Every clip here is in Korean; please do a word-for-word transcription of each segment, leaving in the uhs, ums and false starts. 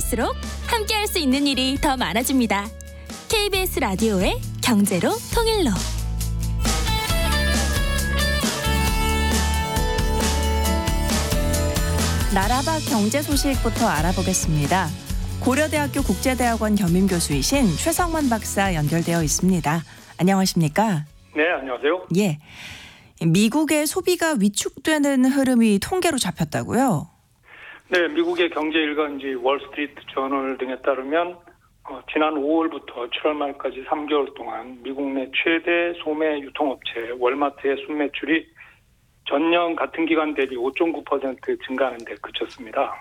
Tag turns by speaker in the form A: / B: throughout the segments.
A: 갈수록 함께할 수 있는 일이 더 많아집니다. 케이비에스 라디오의 경제로 통일로.
B: 나라 밖 경제 소식부터 알아보겠습니다. 고려대학교 국제대학원 겸임교수이신 최성만 박사 연결되어 있습니다. 안녕하십니까?
C: 네, 안녕하세요.
B: 예, 미국의 소비가 위축되는 흐름이 통계로 잡혔다고요?
C: 네, 미국의 경제일간지 월스트리트 저널 등에 따르면 어, 지난 오월부터 칠월 말까지 삼 개월 동안 미국 내 최대 소매 유통업체 월마트의 순매출이 전년 같은 기간 대비 오 점 구 퍼센트 증가하는 데 그쳤습니다.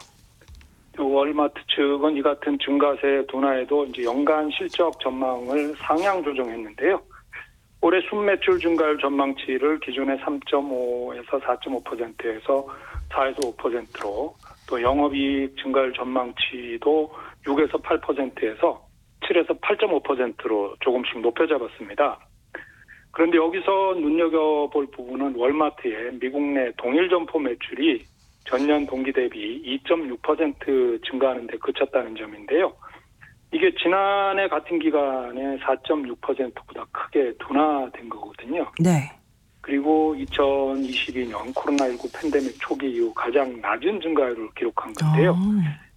C: 월마트 측은 이 같은 증가세 둔화에도 이제 연간 실적 전망을 상향 조정했는데요. 올해 순매출 증가율 전망치를 기존의 삼 점 오에서 사 점 오 퍼센트에서 사에서 오 퍼센트로, 또 영업이익 증가율 전망치도 육에서 팔 퍼센트에서 칠에서 팔 점 오 퍼센트로 조금씩 높여 잡았습니다. 그런데 여기서 눈여겨볼 부분은 월마트의 미국 내 동일 점포 매출이 전년 동기 대비 이 점 육 퍼센트 증가하는 데 그쳤다는 점인데요. 이게 지난해 같은 기간에 사 점 육 퍼센트보다 크게 둔화된 거거든요.
B: 네.
C: 그리고 이천이십이 년 코로나십구 팬데믹 초기 이후 가장 낮은 증가율을 기록한 건데요.
B: 어.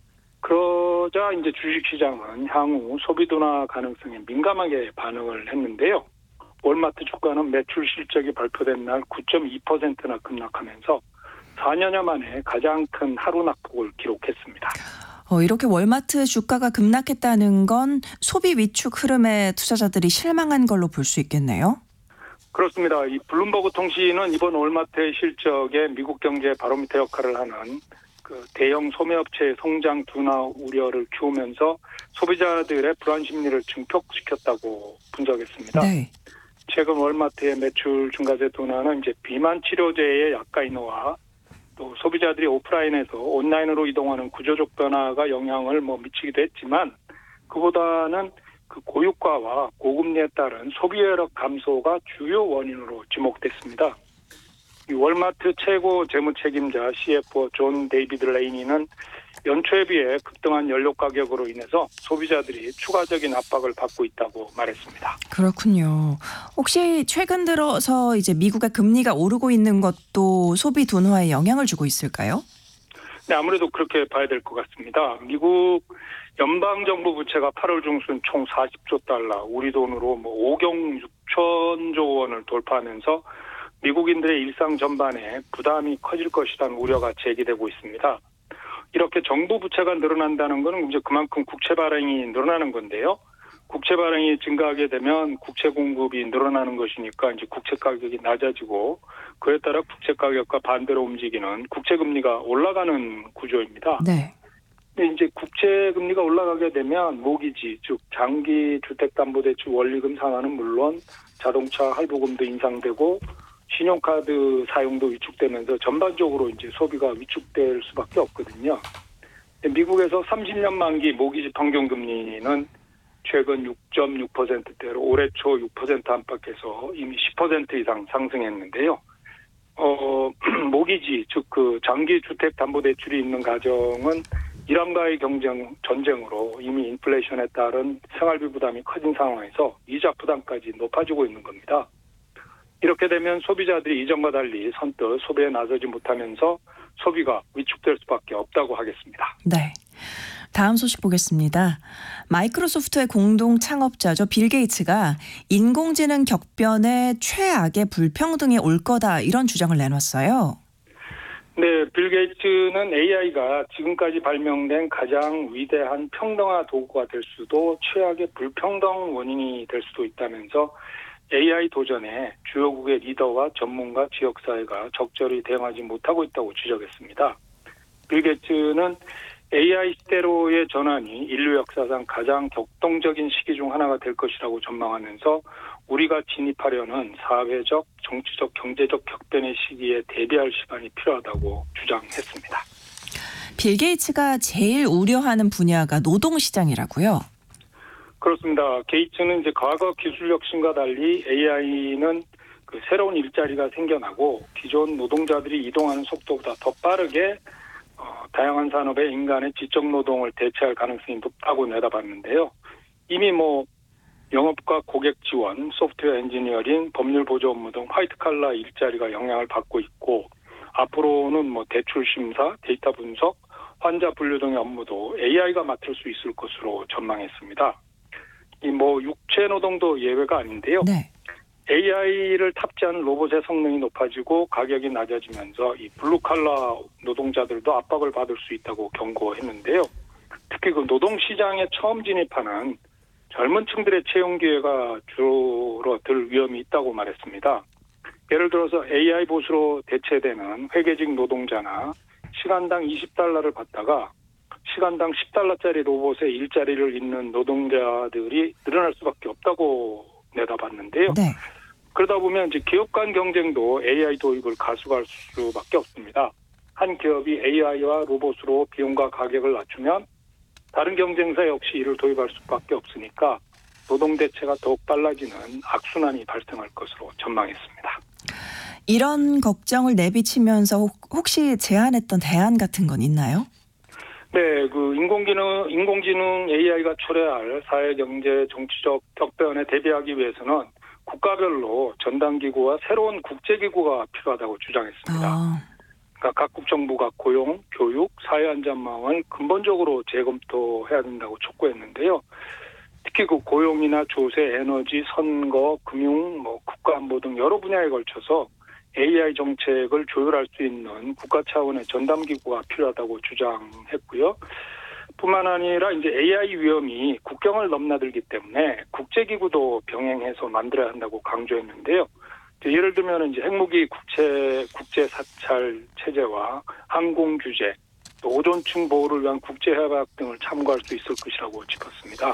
C: 그러자 이제 주식시장은 향후 소비 둔화 가능성에 민감하게 반응을 했는데요. 월마트 주가는 매출 실적이 발표된 날 구 점 이 퍼센트나 급락하면서 사 년여 만에 가장 큰 하루 낙폭을 기록했습니다.
B: 어, 이렇게 월마트 주가가 급락했다는 건 소비 위축 흐름에 투자자들이 실망한 걸로 볼 수 있겠네요.
C: 그렇습니다. 이 블룸버그 통신은 이번 월마트의 실적에 미국 경제 바로미터 역할을 하는 그 대형 소매업체의 성장 둔화 우려를 키우면서 소비자들의 불안 심리를 증폭시켰다고 분석했습니다.
B: 네.
C: 최근 월마트의 매출 증가세 둔화는 이제 비만 치료제의 약가 인하와 또 소비자들이 오프라인에서 온라인으로 이동하는 구조적 변화가 영향을 뭐 미치기도 했지만, 그보다는 그 고유가와 고금리에 따른 소비 여력 감소가 주요 원인으로 지목됐습니다. 이 월마트 최고 재무 책임자 씨에프오 존 데이비드 레이니는 연초에 비해 급등한 연료 가격으로 인해서 소비자들이 추가적인 압박을 받고 있다고 말했습니다.
B: 그렇군요. 혹시 최근 들어서 이제 미국의 금리가 오르고 있는 것도 소비 둔화에 영향을 주고 있을까요?
C: 네, 아무래도 그렇게 봐야 될 것 같습니다. 미국 연방정부 부채가 팔월 중순 총 사십조 달러, 우리 돈으로 뭐 오억 육천조 원을 돌파하면서 미국인들의 일상 전반에 부담이 커질 것이라는 우려가 제기되고 있습니다. 이렇게 정부 부채가 늘어난다는 것은 이제 그만큼 국채 발행이 늘어나는 건데요. 국채 발행이 증가하게 되면 국채 공급이 늘어나는 것이니까 이제 국채 가격이 낮아지고, 그에 따라 국채 가격과 반대로 움직이는 국채 금리가 올라가는 구조입니다.
B: 네.
C: 근데 이제 국채 금리가 올라가게 되면 모기지, 즉 장기 주택담보대출 원리금 상한은 물론 자동차 할부금도 인상되고 신용카드 사용도 위축되면서 전반적으로 이제 소비가 위축될 수밖에 없거든요. 미국에서 삼십 년 만기 모기지 평균 금리는 최근 육 점 육 퍼센트대로 올해 초 육 퍼센트 안팎에서 이미 십 퍼센트 이상 상승했는데요. 어, 모기지, 즉 그 장기 주택 담보 대출이 있는 가정은 이란과의 경쟁 전쟁으로 이미 인플레이션에 따른 생활비 부담이 커진 상황에서 이자 부담까지 높아지고 있는 겁니다. 이렇게 되면 소비자들이 이전과 달리 선뜻 소비에 나서지 못하면서 소비가 위축될 수밖에 없다고 하겠습니다.
B: 네. 다음 소식 보겠습니다. 마이크로소프트의 공동 창업자죠. 빌 게이츠가 인공지능 격변에 최악의 불평등이 올 거다, 이런 주장을 내놨어요.
C: 네, 빌 게이츠는 에이아이가 지금까지 발명된 가장 위대한 평등화 도구가 될 수도 최악의 불평등 원인이 될 수도 있다면서 에이아이 도전에 주요국의 리더와 전문가, 지역사회가 적절히 대응하지 못하고 있다고 지적했습니다. 빌 게이츠는 에이아이 시대로의 전환이 인류 역사상 가장 격동적인 시기 중 하나가 될 것이라고 전망하면서 우리가 진입하려는 사회적, 정치적, 경제적 격변의 시기에 대비할 시간이 필요하다고 주장했습니다.
B: 빌 게이츠가 제일 우려하는 분야가 노동시장이라고요?
C: 그렇습니다. 게이츠는 이제 과거 기술 혁신과 달리 에이아이는 그 새로운 일자리가 생겨나고 기존 노동자들이 이동하는 속도보다 더 빠르게 어, 다양한 산업의 인간의 지적 노동을 대체할 가능성이 높다고 내다봤는데요. 이미 뭐 영업과 고객 지원, 소프트웨어 엔지니어링, 법률 보조 업무 등 화이트 칼라 일자리가 영향을 받고 있고 앞으로는 뭐 대출 심사, 데이터 분석, 환자 분류 등의 업무도 에이아이가 맡을 수 있을 것으로 전망했습니다. 이 뭐 육체 노동도 예외가 아닌데요.
B: 네.
C: 에이아이를 탑재하는 로봇의 성능이 높아지고 가격이 낮아지면서 이 블루 칼라 노동자들도 압박을 받을 수 있다고 경고했는데요. 특히 그 노동 시장에 처음 진입하는 젊은 층들의 채용 기회가 줄어들 위험이 있다고 말했습니다. 예를 들어서 에이아이 봇으로 대체되는 회계직 노동자나 시간당 이십 달러를 받다가 시간당 십 달러짜리 로봇의 일자리를 잇는 노동자들이 늘어날 수밖에 없다고 내다봤는데요.
B: 네.
C: 그러다 보면 이제 기업 간 경쟁도 에이아이 도입을 가속할 수밖에 없습니다. 한 기업이 에이아이와 로봇으로 비용과 가격을 낮추면 다른 경쟁사 역시 이를 도입할 수밖에 없으니까 노동 대체가 더욱 빨라지는 악순환이 발생할 것으로 전망했습니다.
B: 이런 걱정을 내비치면서 혹시 제안했던 대안 같은 건 있나요?
C: 네, 그 인공지능, 인공지능 에이아이가 초래할 사회, 경제, 정치적 격변에 대비하기 위해서는 국가별로 전담기구와 새로운 국제기구가 필요하다고 주장했습니다.
B: 아.
C: 그러니까 각국 정부가 고용, 교육, 사회 안전망을 근본적으로 재검토해야 된다고 촉구했는데요. 특히 그 고용이나 조세, 에너지, 선거, 금융, 뭐 국가안보 등 여러 분야에 걸쳐서 에이아이 정책을 조율할 수 있는 국가 차원의 전담기구가 필요하다고 주장했고요. 뿐만 아니라 이제 에이아이 위험이 국경을 넘나들기 때문에 국제기구도 병행해서 만들어야 한다고 강조했는데요. 예를 들면 이제 핵무기 국제 국제 사찰 체제와 항공 규제, 또 오존층 보호를 위한 국제 협약 등을 참고할 수 있을 것이라고 짚었습니다.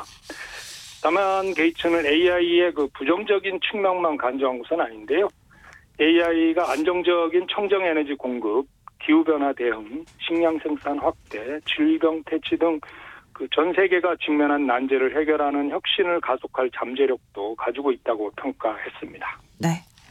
C: 다만 게이츠는 에이아이의 그 부정적인 측면만 간주한 것은 아닌데요. 에이아이가 안정적인 청정 에너지 공급, 기후변화 대응, 식량 생산 확대, 질병 퇴치 등 그 전 세계가 직면한 난제를 해결하는 혁신을 가속할 잠재력도 가지고 있다고 평가했습니다.
B: 네.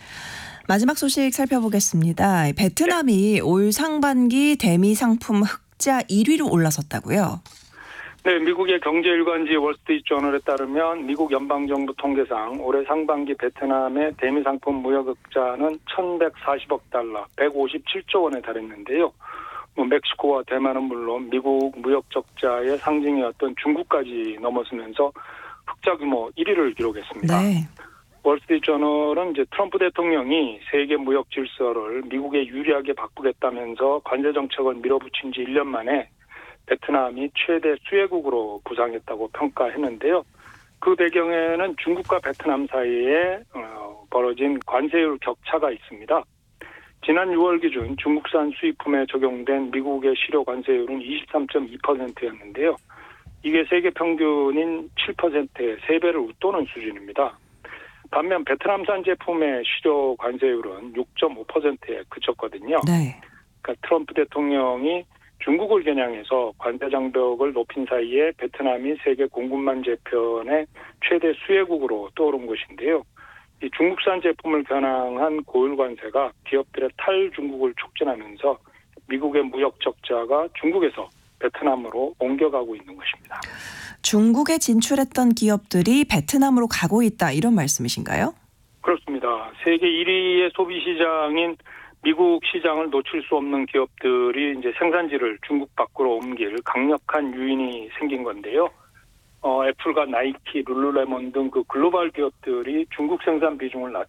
B: 마지막 소식 살펴보겠습니다. 베트남이 네. 올 상반기 대미 상품 흑자 일 위로 올라섰다고요?
C: 네, 미국의 경제일간지 월스트리트저널에 따르면 미국 연방정부 통계상 올해 상반기 베트남의 대미 상품 무역 흑자는 천백사십억 달러, 백오십칠조 원에 달했는데요. 뭐 멕시코와 대만은 물론 미국 무역 적자의 상징이었던 중국까지 넘어서면서 흑자 규모 일 위를 기록했습니다.
B: 네.
C: 월스트리트저널은 이제 트럼프 대통령이 세계 무역 질서를 미국에 유리하게 바꾸겠다면서 관세 정책을 밀어붙인 지 일 년 만에 베트남이 최대 수혜국으로 부상했다고 평가했는데요. 그 배경에는 중국과 베트남 사이에 벌어진 관세율 격차가 있습니다. 지난 유월 기준 중국산 수입품에 적용된 미국의 실효 관세율은 이십삼 점 이 퍼센트였는데요. 이게 세계 평균인 칠 퍼센트의 세 배를 웃도는 수준입니다. 반면 베트남산 제품의 실효 관세율은 육 점 오 퍼센트에 그쳤거든요.
B: 네.
C: 그러니까 트럼프 대통령이 중국을 겨냥해서 관세 장벽을 높인 사이에 베트남이 세계 공급망 재편의 최대 수혜국으로 떠오른 것인데요. 이 중국산 제품을 겨냥한 고율 관세가 기업들의 탈중국을 촉진하면서 미국의 무역 적자가 중국에서 베트남으로 옮겨가고 있는 것입니다.
B: 중국에 진출했던 기업들이 베트남으로 가고 있다 이런 말씀이신가요?
C: 그렇습니다. 세계 일 위의 소비 시장인 미국 시장을 놓칠 수 없는 기업들이 이제 생산지를 중국 밖으로 옮길 강력한 유인이 생긴 건데요. 어, 애플과 나이키, 룰루레몬 등 그 글로벌 기업들이 중국 생산 비중을 낮춰